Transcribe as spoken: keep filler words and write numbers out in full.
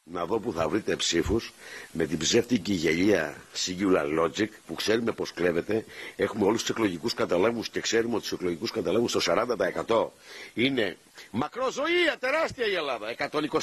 να δω που θα βρείτε ψήφους με την ψεύτικη γελία Singular Logic που ξέρουμε πως κλέβεται. Έχουμε όλους τους εκλογικούς καταλόγους και ξέρουμε ότι τους εκλογικούς καταλόγους το σαράντα τοις εκατό είναι μακροζωία, τεράστια η Ελλάδα. εκατόν είκοσι